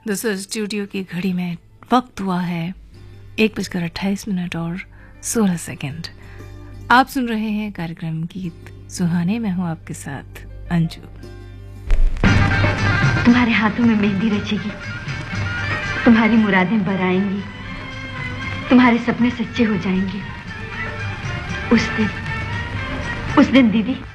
दोस्तों स्टूडियो की घड़ी में वक्त हुआ है 1:28 और 16 सेकंड। आप सुन रहे हैं कार्यक्रम गीत सुहाने में हूं आपके साथ अंजू। तुम्हारे हाथों में मेहंदी रचेगी, तुम्हारी मुरादें बर आएंगी, तुम्हारे सपने सच्चे हो जाएंगे। उस दिन दीदी